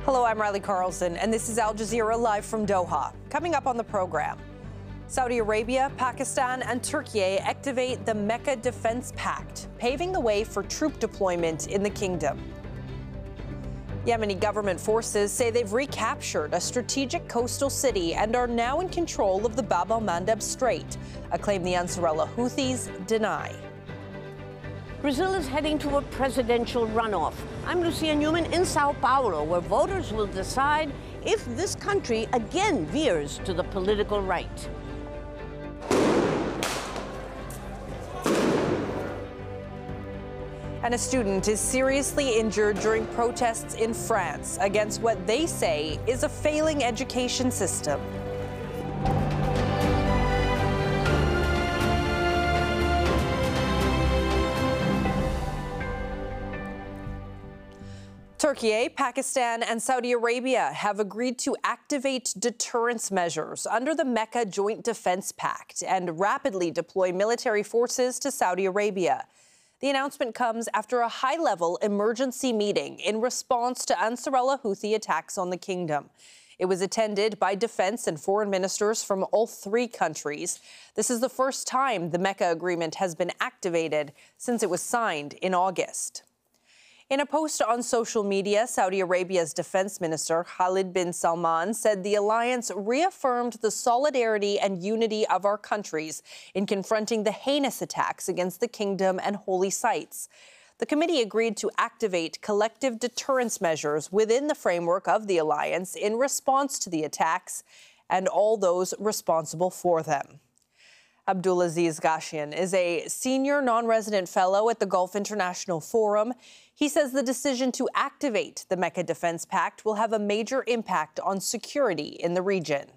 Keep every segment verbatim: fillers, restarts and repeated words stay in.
Hello, I'm Riley Carlson, and this is Al Jazeera live from Doha. Coming up on the program, Saudi Arabia, Pakistan, and Turkey activate the Mecca Defense Pact, paving the way for troop deployment in the kingdom. Yemeni government forces say they've recaptured a strategic coastal city and are now in control of the Bab el-Mandeb Strait, a claim the Ansarallah Houthis deny. Brazil is heading to a presidential runoff. I'm Lucia Newman in Sao Paulo, where voters will decide if this country again veers to the political right. And a student is seriously injured during protests in France against what they say is a failing education system. Turkey, Pakistan, and Saudi Arabia have agreed to activate deterrence measures under the Mecca Joint Defense Pact and rapidly deploy military forces to Saudi Arabia. The announcement comes after a high-level emergency meeting in response to Ansarallah Houthi attacks on the kingdom. It was attended by defense and foreign ministers from all three countries. This is the first time the Mecca Agreement has been activated since it was signed in August. In a post on social media, Saudi Arabia's defense minister, Khalid bin Salman, said the alliance reaffirmed the solidarity and unity of our countries in confronting the heinous attacks against the kingdom and holy sites. The committee agreed to activate collective deterrence measures within the framework of the alliance in response to the attacks and all those responsible for them. Abdulaziz Gashian is a senior non-resident fellow at the Gulf International Forum. He says the decision to activate the Mecca Defense Pact will have a major impact on security in the region.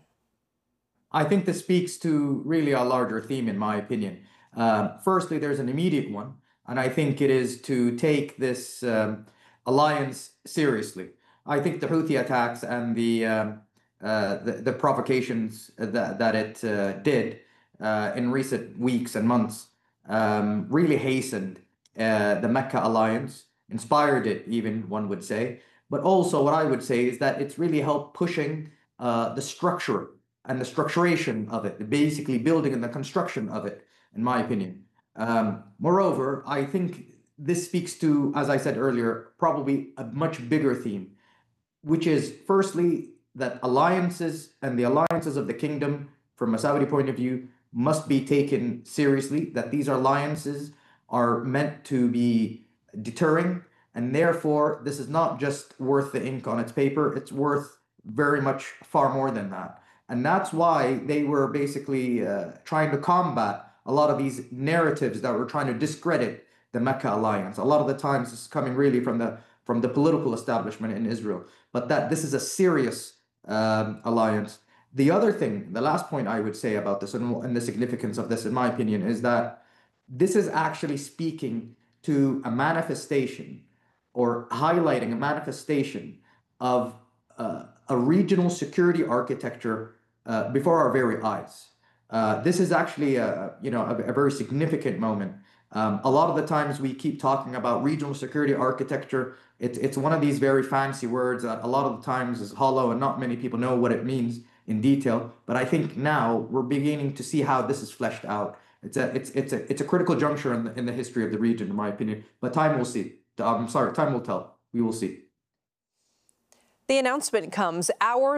I think this speaks to really a larger theme, in my opinion. Uh, firstly, there's an immediate one, and I think it is to take this um, alliance seriously. I think the Houthi attacks and the, um, uh, the, the provocations that, that it uh, did Uh, in recent weeks and months um, really hastened uh, the Mecca alliance, inspired it even, one would say. But also what I would say is that it's really helped pushing uh, the structure and the structuration of it, basically building and the construction of it, in my opinion. Um, moreover, I think this speaks to, as I said earlier, probably a much bigger theme, which is firstly that alliances and the alliances of the kingdom, from a Saudi point of view, must be taken seriously, that these alliances are meant to be deterring, and therefore this is not just worth the ink on its paper, it's worth very much far more than that. And that's why they were basically uh, trying to combat a lot of these narratives that were trying to discredit the Mecca alliance. A lot of the times this is coming really from the from the political establishment in Israel, but that this is a serious um, alliance. The other thing, the last point I would say about this and, and the significance of this, in my opinion, is that this is actually speaking to a manifestation or highlighting a manifestation of uh, a regional security architecture uh, before our very eyes. Uh, this is actually a, you know, a, a very significant moment. Um, a lot of the times we keep talking about regional security architecture. It's, it's one of these very fancy words that a lot of the times is hollow and not many people know what it means in detail, but I think now we're beginning to see how this is fleshed out. It's a it's it's a it's a critical juncture in the, in the history of the region, in my opinion. But time will see. I'm sorry, time will tell. We will see. The announcement comes hours